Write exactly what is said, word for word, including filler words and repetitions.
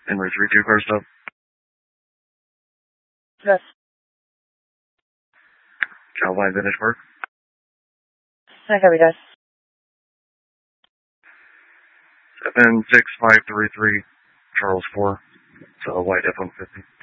Henry three two car stop. Yes. Calvine Vintage Park. I copy, guys. seven six five three three, Charles four. So white F one fifty.